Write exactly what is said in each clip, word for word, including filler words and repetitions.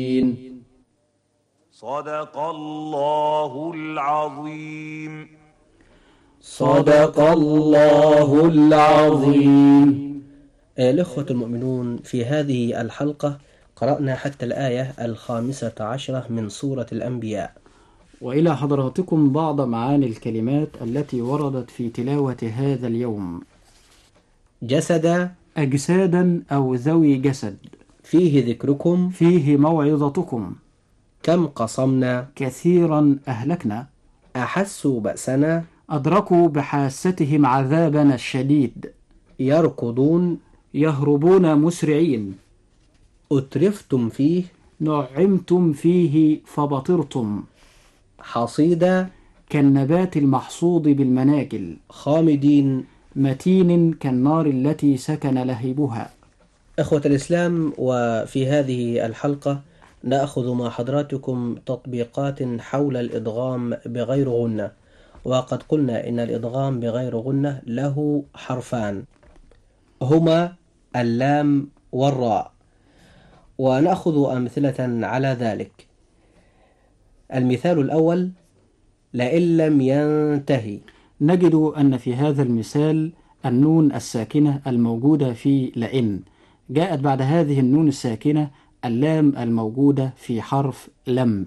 صدق الله العظيم. صدق الله العظيم. الإخوة المؤمنون، في هذه الحلقة قرأنا حتى الآية الخامسة عشرة من سورة الأنبياء، وإلى حضراتكم بعض معاني الكلمات التي وردت في تلاوة هذا اليوم. جسد، أجسادا أو ذوي جسد. فيه ذكركم، فيه موعظتكم. كم قصمنا، كثيرا أهلكنا. أحسوا بأسنا، أدركوا بحاستهم عذابنا الشديد. يركضون، يهربون مسرعين. أترفتم فيه، نعمتم فيه فبطرتم. حصيدا، كالنبات المحصود بالمناجل. خامدين، متين كالنار التي سكن لهيبها. إخوة الإسلام، وفي هذه الحلقة نأخذ مع حضراتكم تطبيقات حول الإدغام بغير غنة. وقد قلنا إن الإدغام بغير غنة له حرفان، هما اللام والراء، ونأخذ أمثلة على ذلك. المثال الأول: لئن لم ينتهي. نجد أن في هذا المثال النون الساكنة الموجودة في لئن جاءت بعد هذه النون الساكنة اللام الموجودة في حرف لم.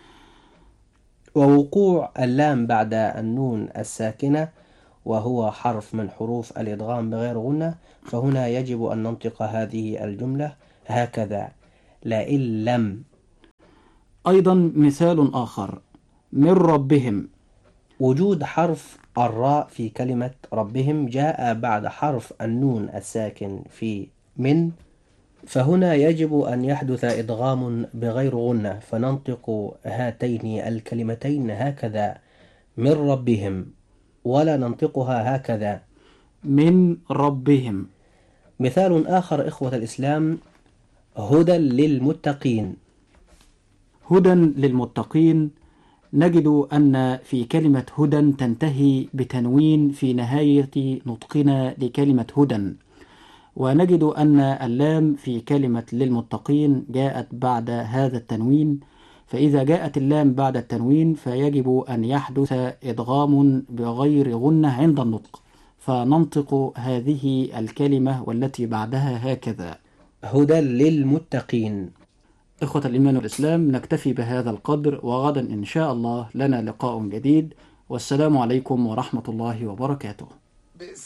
ووقوع اللام بعد النون الساكنة وهو حرف من حروف الإدغام بغير غنة، فهنا يجب أن ننطق هذه الجملة هكذا: لئن لم. أيضا مثال آخر: من ربهم. وجود حرف الراء في كلمة ربهم جاء بعد حرف النون الساكن في من، فهنا يجب أن يحدث إدغام بغير غنة، فننطق هاتين الكلمتين هكذا: من ربهم، ولا ننطقها هكذا: من ربهم. مثال آخر إخوة الإسلام: هدى للمتقين. هدى للمتقين. نجد أن في كلمة هدى تنتهي بتنوين في نهاية نطقنا لكلمة هدى، ونجد أن اللام في كلمة للمتقين جاءت بعد هذا التنوين، فإذا جاءت اللام بعد التنوين فيجب أن يحدث إدغام بغير غنة عند النطق، فننطق هذه الكلمة والتي بعدها هكذا: هدى للمتقين. إخوة الإيمان والإسلام، نكتفي بهذا القدر، وغدا إن شاء الله لنا لقاء جديد، والسلام عليكم ورحمة الله وبركاته.